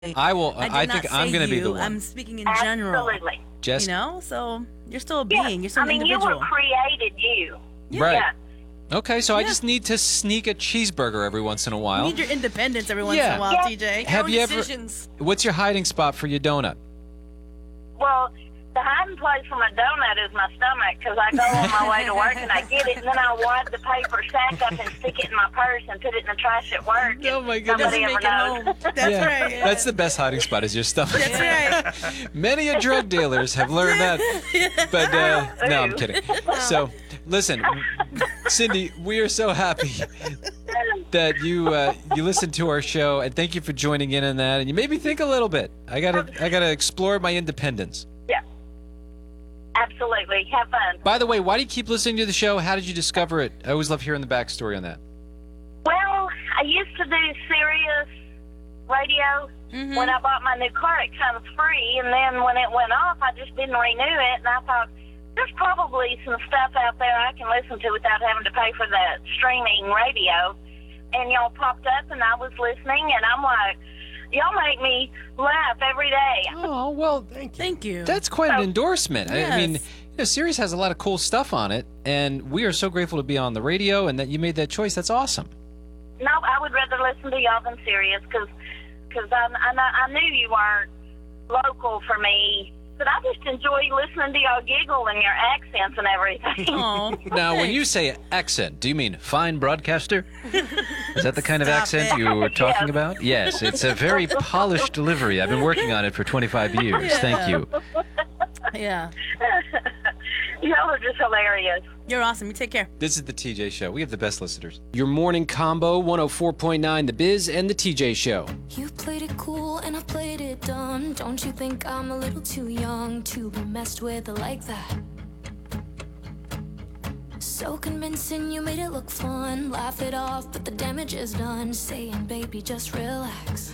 I will. I think did not I'm say going to be the you. one. I'm speaking in general. Absolutely. Jess, So you're still a Yeah. being. You're still I mean, an you individual. were created you. right? Yeah. Okay, so I Yeah. just need to sneak a cheeseburger every once in a You while. need your independence every once Yeah. in a while, Yeah. TJ. Have Your you own ever? decisions. What's your hiding spot for your donut? Well, the hiding place for my donut is my stomach because I go on my way to work and I get it, and then I wad the paper sack up and stick it in my purse and put it in the trash at work. Oh, my and goodness. Nobody Doesn't ever make it knows. home. That's right. That's the best hiding spot is your stomach. That's right. Many a drug dealers have learned that. But no, I'm kidding. So, listen, Cindy, we are so happy that you listened to our show, and thank you for joining in on that. And you made me think a little bit. I gotta explore my independence. Yeah. Absolutely. Have fun. By the way, why do you keep listening to the show? How did you discover it? I always love hearing the backstory on that. Well, I used to do Sirius radio. Mm-hmm. When I bought my new car, it comes free, and then when it went off, I just didn't renew it, and I thought, there's probably some stuff out there I can listen to without having to pay for the streaming radio. And y'all popped up, and I was listening, and I'm like, y'all make me laugh every day. Oh, well, Thank you. that's quite an endorsement. I mean, Yes. Sirius has a lot of cool stuff on it, and we are so grateful to be on the radio and that you made that choice. That's awesome. No, I would rather listen to y'all than Sirius because I knew you weren't local for me. But I just enjoy listening to y'all giggle and your accents and everything. Aw, Now, when thanks. you say accent, do you mean fine broadcaster? Is that the kind of Stop accent it. you were talking Yes. about? Yes, it's a very polished delivery. I've been working on it for 25 years. Thank you. Yeah. Y'all are just hilarious. You're awesome. You take care. This is the TJ Show. We have the best listeners. Your morning combo, 104.9 The Biz and the TJ Show. You played it cool and I played it dumb. Don't you think I'm a little too young to be messed with like that? So convincing, you made it look fun. Laugh it off, but the damage is done. Saying, baby, just relax.